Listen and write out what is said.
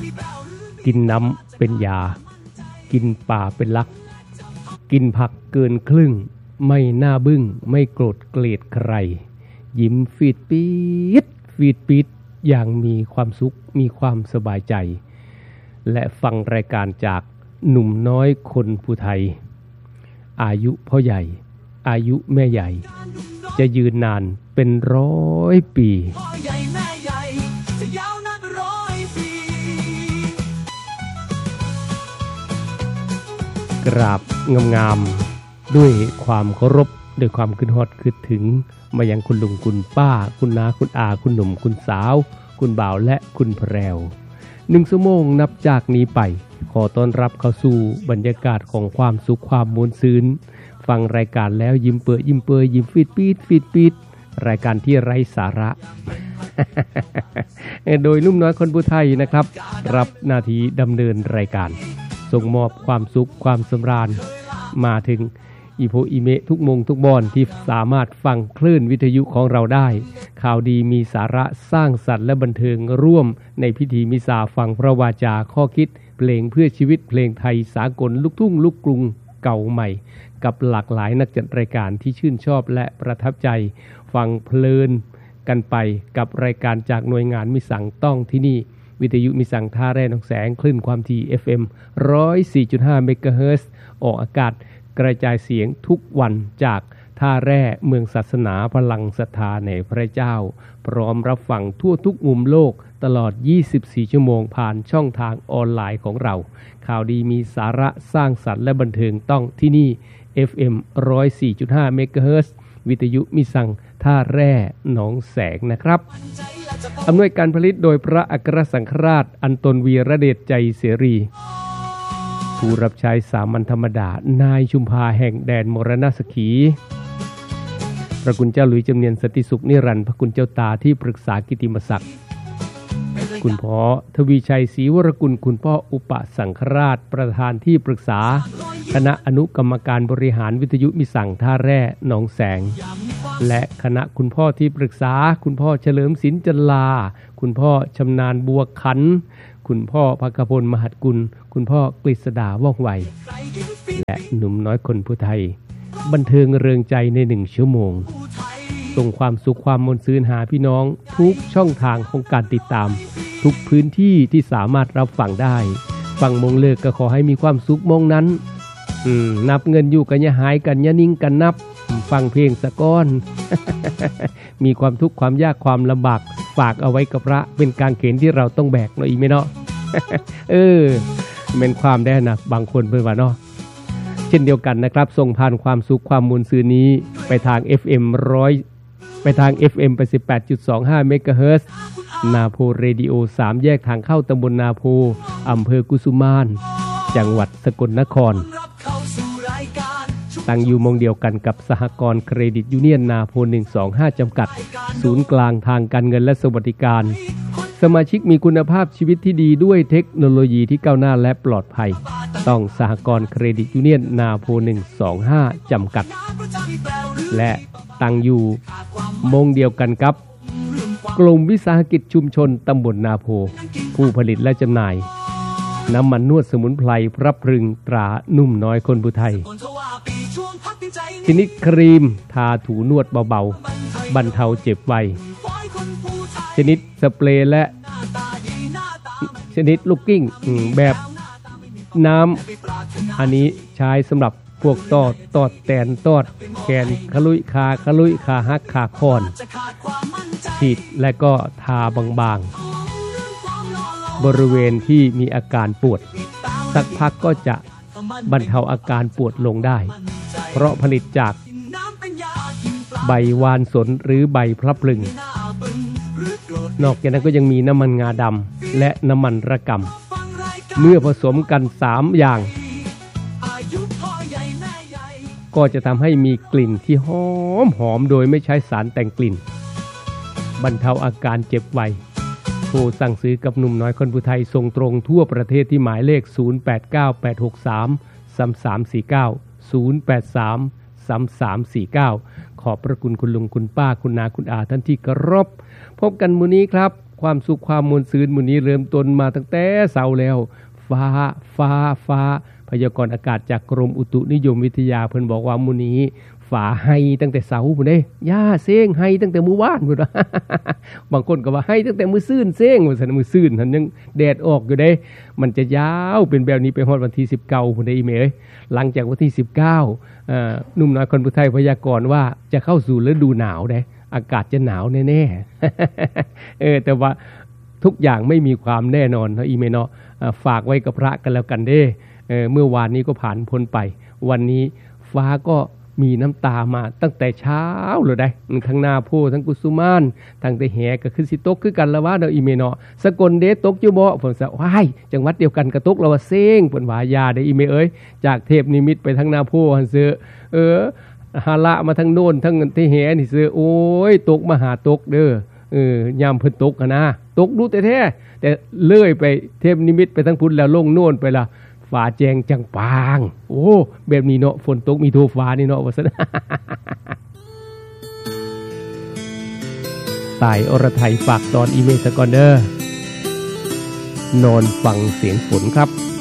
กินน้ำเป็นยากินป่าเป็นลักกินผักเกินครึ่งไม่น่าบึ้งไม่โกรธเกลียดใครยิ้มฟีดปี๊ดฟีดปิดอย่างมีความสุขมีความสบายใจและฟังรายการจากหนุ่มน้อยคนผู้ไทยอายุพ่อใหญ่อายุแม่ใหญ่จะยืนนานเป็น100 ปีกราบงามๆด้วยความเคารพด้วยความคิดฮอดคิดถึงมายังคุณลุงคุณป้าคุณน้าคุณอาคุณหนุ่มคุณสาวคุณบ่าวและคุณแพรว1 ชั่วโมงนับจากนี้ไปขอต้อนรับเข้าสู่บรรยากาศของความสุขความม่วนซื่นฟังรายการแล้วยิ้มเปื่อยยิ้มเปื่อยยิ้มฟีดปี๊ดฟีดปี๊ดรายการที่ไร้สาระ โดยนุ่มน้อยคนผู้ไทยนะครับรับหน้าที่ดำเนินรายการส่งมอบความสุขความสำราญมาถึงอีโพอีเมะทุกมงทุกบอนที่สามารถฟังคลื่นวิทยุของเราได้ข่าวดีมีสาระสร้างสรรค์และบันเทิงร่วมในพิธีมิสาฟังพระวาจาข้อคิดเพลงเพื่อชีวิตเพลงไทยสากลลูกทุ่งลูกกรุงเก่าใหม่กับหลากหลายนักจัดรายการที่ชื่นชอบและประทับใจฟังเพลินกันไปกับรายการจากหน่วยงานมิสังต้องที่นี่วิทยุมิสังท่าแร่หนองแสงคลื่นความถี่ FM 104.5 เมกะเฮิรตซ์ออกอากาศกระจายเสียงทุกวันจากท่าแร่เมืองศาสนาพลังศรัทธาในพระเจ้าพร้อมรับฟังทั่วทุกมุมโลกตลอด24 ชั่วโมงผ่านช่องทางออนไลน์ของเราข่าวดีมีสาระสร้างสรรค์และบันเทิงต้องที่นี่ FM 104.5 เมกะเฮิรตซ์วิทยุมิสังท่าแร่หนองแสงนะครับอำนวยการผลิตโดยพระอัครสังฆราชอันตนวีระเดชใจเสรีผู้รับใช้สามัญธรรมดานายชุมพาแห่งแดนมรณสขีพระคุณเจ้าหลุยจำเนียนสติสุขนิรันดร์พระคุณเจ้าตาที่ปรึกษากิติมศักดิ์คุณพ่อทวีชัยศรีวรกุลคุณพ่ออุปสังฆราชประธานที่ปรึกษาคณะอนุกรรมการบริหารวิทยุมิสังท่าแร่หนองแสงและคณะคุณพ่อที่ปรึกษาคุณพ่อเฉลิมศิลป์จันลาคุณพ่อชำนาญบัวขันคุณพ่อภคพลมหัดกุลคุณพ่อกฤษดาว่องไวและหนุ่มน้อยคนผู้ไทยบันเทิงเริงใจใน1 ชั่วโมงส่งความสุขความมนต์ซื่นหาพี่น้องทุกช่องทางของการติดตามทุกพื้นที่ที่สามารถรับฟังได้ฟังมงเลิกก็ขอให้มีความสุขมงนั้นนับเงินอยู่กันอย่าหายกันอย่านิ่งกันนับฟังเพลงสะก้อน มีความทุกข์ความยากความลำบากฝากเอาไว้กับพระเป็นกางเขนที่เราต้องแบกเนาะอีกไหมเนาะ เป็นความได้นะบางคนเพิ่นว่าเนาะเช่นเดียวกันนะครับส่งผ่านความสุขความมวลซื่นนี้ไปทาง FM 100ไปทาง FM 88.25 เมกะเฮิรตซ์นาโพเรดิโอ3แยกทางเข้าตำบลนาโพอำเภอกุสุมานจังหวัดสกลนครตั้งอยู่มงเดียวกันกับสหกรณ์เครดิตยูเนียนนาโพ125จำกัดศูนย์กลางทางการเงินและสวัสดิการสมาชิกมีคุณภาพชีวิตที่ดีด้วยเทคโนโลยีที่ก้าวหน้าและปลอดภัยต้องสหกรณ์เครดิตยูเนียนนาโพ125จำกัดและตั้งอยู่มงเดียวกันกับกลุ่มวิสาหกิจชุมชนตำบลนาโพผู้ผลิตและจำหน่ายน้ำมันนวดสมุนไพรพระพรึงตรานุ่มน้อยคนผู้ไทยชนิดครีมทาถูนวดเบาๆบรรเทาเจ็บไวชนิดสเปรย์และชนิดลูกกิ้งแบบน้ำอันนี้ใช้สำหรับพวกตอดแตนตอดแขนขลุยขาหักขาคอนฉีดและก็ทาบางๆบริเวณที่มีอาการปวดสักพักก็จะบรรเทาอาการปวดลงได้เพราะผลิตจากใบวานสนหรือใบพลับพลึงนอกจากนั้นก็ยังมีน้ำมันงาดำและน้ำมันระกำเมื่อผสมกัน3อย่างก็จะทำให้มีกลิ่นที่หอมโดยไม่ใช้สารแต่งกลิ่นบรรเทาอาการเจ็บไวโทรสั่งซื้อกับหนุ่มน้อยคนผู้ไทยส่งตรงทั่วประเทศที่หมายเลข0898633349 ขอบพระคุณคุณลุงคุณป้าคุณนาคุณอาท่านที่เคารพพบกันมื้อนี้ครับความสุขความมวลซื่นมื้อนี้เริ่มต้นมาตั้งแต่เช้าแล้วฟ้าพยากรณ์อากาศจากกรมอุตุนิยมวิทยาเพิ่นบอกว่ามื้อนี้ฟ้าให้ตั้งแต่เช้าพุ่นเด้ย่าเซ้งให้ตั้งแต่มื้อวานพุ่นว่า บางคนก็ว่าให้ตั้งแต่มื้อซื่นเซ้งว่าซั่นมื้อซื่นหั่นยังแดดออกอยู่เด้มันจะยาวเป็นแบบนี้ไปฮอดวันที่19พุ่นเด้อีแม่เอ้ยหลังจากวันที่19หนุ่มน้อยคนผู้ไทยพยากรณ์ว่าจะเข้าสู่ฤดูหนาวเด้อากาศจะหนาวแน่ๆ แต่ว่าทุกอย่างไม่มีความแน่นอนเนาะอีเมเนาะฝากไว้กับพระกันแล้วกันเด้เมื่อวานนี้ก็ผ่านพ้นไปวันนี้ฟ้าก็มีน้ำตามาตั้งแต่เช้าเลยได้ทั้งนาโพทั้งกุสุมานทั้งแต่แหก็คือสิตกคือกันละว่าเนาะอีเมเนาะสกลเดตกอยู่บ่เพิ่นว่าว้ายจังหวัดเดียวกันก็ตกแล้วว่าเซ้งเพิ่นว่ายาได้อีเมเอ้ยจากเทพนิมิตไปทั้งนาโพหั่นเสือหาละมาทั้งโน่นทั้งที่แหนี่เสือโอ้ยตกมหาตกเด้อยามเพิ่นตกนะตกดูแท้ๆแต่เลื่อยไปเทพนิมิตไปทั้งพุ่นแล้วลงโน่นไปละฟ้าแจงจังปางโอ้แบบนี้เนาะฝนตกมีโทฟ้านี่เนาะว่าซั่น ตายอรไทยฝากตอนอีเมลสกอนเดอร์นอนฟังเสียงฝนครับ